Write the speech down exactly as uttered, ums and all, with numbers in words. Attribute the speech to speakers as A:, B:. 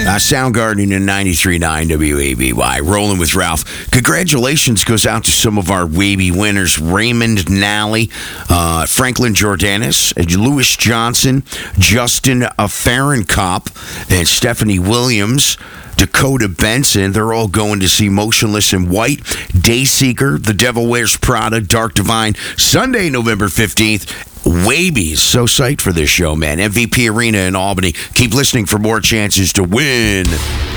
A: Uh, Soundgarden in ninety-three point nine W A B Y. Rolling with Ralph. Congratulations goes out to some of our Wavy winners. Raymond Nally, uh, Franklin Jordanis, Lewis Johnson, Justin Fahrenkopf, and Stephanie Williams. Dakota Benson, they're all going to see Motionless in White, Dayseeker, The Devil Wears Prada, Dark Divine, Sunday, November fifteenth. Wabies, so psyched for this show, man. M V P Arena in Albany. Keep listening for more chances to win.